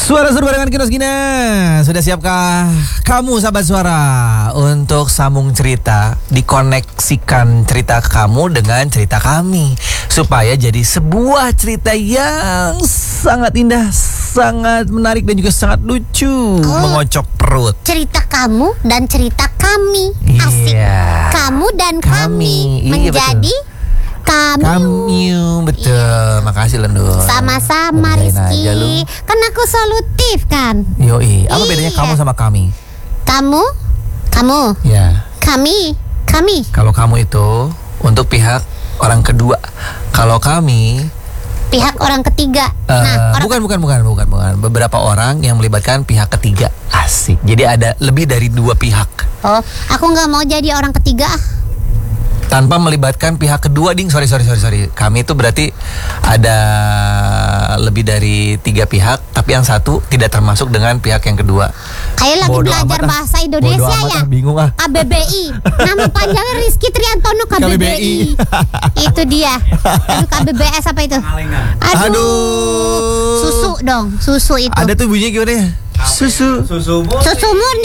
Suara-suara barengan Kinos Gina. Sudah siapkah kamu sahabat suara untuk sambung cerita, dikoneksikan cerita kamu dengan cerita kami supaya jadi sebuah cerita yang sangat indah, sangat menarik dan juga sangat lucu, mengocok perut. Cerita kamu dan cerita kami. Asik. Iya. Kamu dan kami Iya, menjadi kami. Betul. Makasih Lendul. Sama-sama Ngerjain aja lu. Rizky. Kan aku solutif kan. Yoi. Apa bedanya Iya. kamu sama kami? Kamu, Ya. kami. Kalau kamu itu untuk pihak orang kedua. Kalau kami Pihak orang ketiga. bukan. Beberapa orang yang melibatkan pihak ketiga. Asik. Jadi ada lebih dari 2 pihak. Oh, aku nggak mau jadi orang ketiga. Tanpa melibatkan pihak kedua, ding. Sorry. Kami itu berarti ada lebih dari 3 pihak, tapi yang satu tidak termasuk dengan pihak yang kedua. Kayak lagi Bodoh belajar amat ah. bahasa Bodoh Indonesia amat ya. ah, bingung ah. KBBI. Nama panjangnya Rizky Triantono KBBI. Itu dia. Aduh, KBBS apa itu? Aduh. Susu dong, susu itu. Ada tuh bunyinya gimana ya? Susu Susu murni.